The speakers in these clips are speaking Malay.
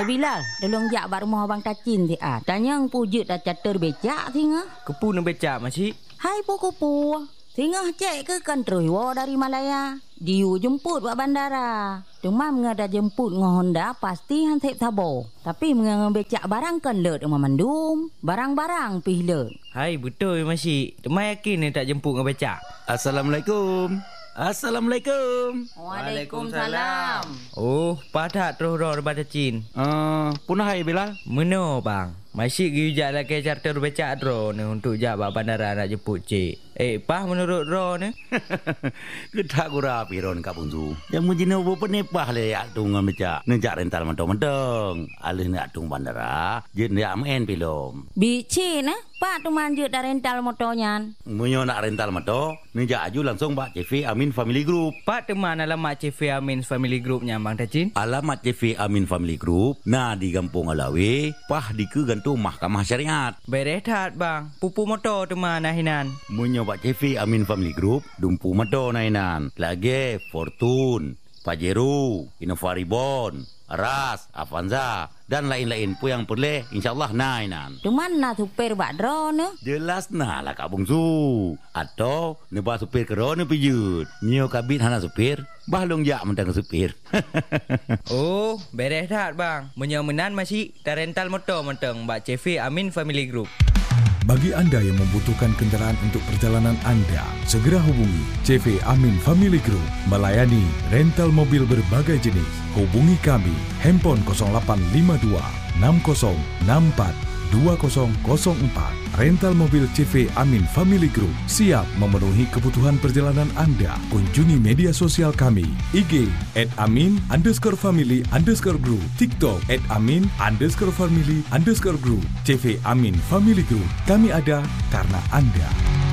Bilal, tolong jak bak rumah abang Tacin ti ah. Tanya ang pujut dah catur becak tinga. Kepu nak becak makcik. Hai puku-pu. Tinga cek ke kantroi wo dari Malaya. Diu jemput buat bandara. Demam ngada jemput ngah Honda pasti han tep tabo. Tapi mengang becak barang kan lut rumah mandum. Barang-barang pih lut. Hai betul makcik. Temai yakin ni tak jemput dengan becak. Assalamualaikum. Assalamualaikum. Waalaikumsalam. Oh, padat terus roh daripada Cin. Punah hai Bilal. Meno bang. Masih gijak lah ke charter becak ro ni untuk jak bak bandara nak jemput cik. Pah menurut ro ni. Kedak gura piron Kak Bunzu. Yang mujina bo penepah le yak tung becak. Nejak rental mentong-mentong. Alih nak tung bandara, je nak main pilom. Bici nah, Pak tu manjut dah rental motornya. Munyo nak rental motor, nejak aju langsung bak CV Amin Family Group. Pak teman alamat CV Amin Family Groupnya bang Tacin. Alamat CV Amin Family Group, nah di Kampung Alawi, pah di ke gantung Mahkamah Syariat. Berehat bang, pupu motor teman nahinan. Munyo bak CV Amin Family Group, dumpu motor nahinan. Lagi Fortune, Pajero, Innova Reborn, Ras, Avanza dan lain-lain pun yang boleh insyaAllah nainan. Cuman nak supir bak drone ne? Jelas nah lah Kak Bungsu. Atau nebah supir ke drone pijut. Nyo kabit hana supir, bahlong jak mentang supir. Oh, beres dah bang. Menyemenan masih dah rental motor mentang bak CV Amin Family Group. Bagi anda yang membutuhkan kenderaan untuk perjalanan anda, segera hubungi CV Amin Family Group, melayani rental mobil berbagai jenis. Hubungi kami, handphone 0852 6064 2004. Rental mobil CV Amin Family Group siap memenuhi kebutuhan perjalanan anda. Kunjungi media sosial kami, IG @amin_family_group, TikTok @amin_family_group, CV Amin Family Group. Kami ada karena anda.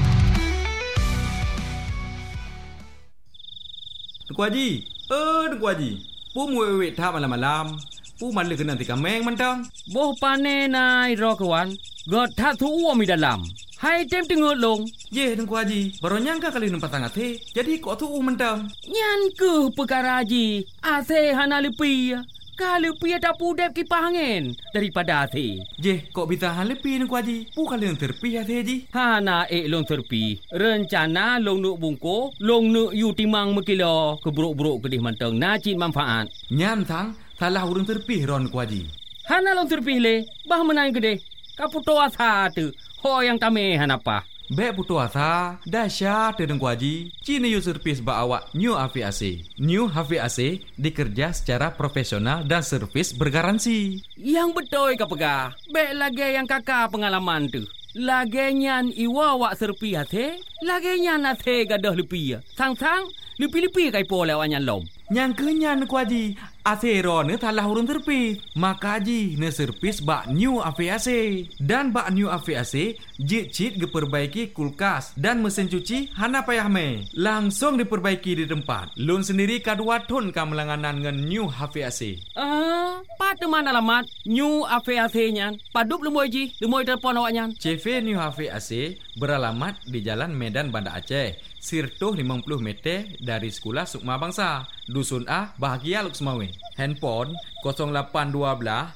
Tuku Haji, Tuku Haji, pu muwek tak malam-malam. Pu malah kena tika meng mentang. Boh pane nai ro kawan. God tak tu uam di dalam. Hai tem tengok long. Ye Tuku Haji, baru nyangka kali nampak sangat he. Jadi kok tu mentang. Nyan ke perkara Haji. Ase hana lepi. Kalau pi tak pudep kipas angin daripada ase. Je, kok bisa hal lepi Tuku Haji? Pu kali yang terpi hati Haji. Hana long terpi. Rencana long nuk bungko, long nuk yu timang mekilo keburuk-buruk kedih mentang nacin manfaat. Nyan tang, salah urang terpi ron Tuku Haji. Hana long terpi le, bah menai kedih. Kaputo asa tu, ho yang tame hanapa. Bek putu asa, dahsyat Tuku Haji. Cini yu servis ba awak New HVAC. New HVAC dikerja secara profesional dan servis bergaransi. Yang betul ka pegah. Bek lagi yang kakak pengalaman tu. Lagi nyan iwa wak serpi hati. Lagi nyan hati gadah lepi. Sang-sang, lepi-lepi kai po lewanyan lom. Yang kenyan Tuku Haji. Asero ne talah urun terpi. Maka Haji ne servis bak New HVAC. Dan bak New HVAC jit-jit diperbaiki kulkas dan mesin cuci hana payah me. Langsung diperbaiki di tempat. Lun sendiri kadua ton kamelanganan dengan New HVAC. Pada mana alamat New HVAC nyan? Padup lemoi Haji, lemoi telefon awak nyan. CV New HVAC beralamat di Jalan Medan Banda Aceh. Sirtuh 50 meter dari Sekolah Sukma Bangsa. Dusun A, Bahagia Luk Semawe. Handphone 0812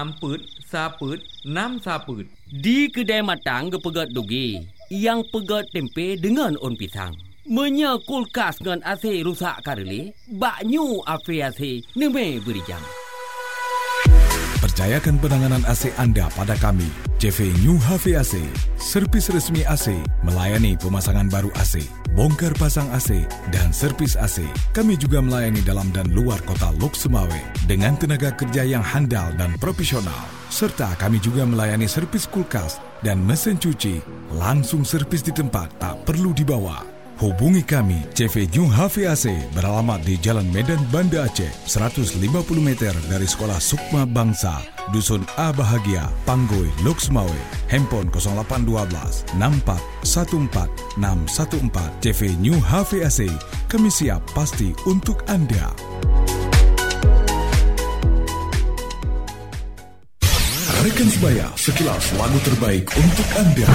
6 Di kedai matang ke pegat dogi. Yang pegat tempe dengan on pisang. Menya kulkas dengan AC rusak karele. Bak New HVAC neme beri jam. Percayakan penanganan AC anda pada kami, CV New HVAC, servis resmi AC, melayani pemasangan baru AC, bongkar pasang AC, dan servis AC. Kami juga melayani dalam dan luar kota Lok Semawe dengan tenaga kerja yang handal dan profesional. Serta kami juga melayani servis kulkas dan mesin cuci, langsung servis di tempat, tak perlu dibawa. Hubungi kami, CV New HVAC beralamat di Jalan Medan Banda Aceh, 150 meter dari Sekolah Sukma Bangsa, Dusun A Bahagia, Panggoi, Lok Semawe. Handphone 0812 6414 614. CV New HVAC, kami siap pasti untuk anda. Rekan sebaya, sekilas lagu terbaik untuk anda.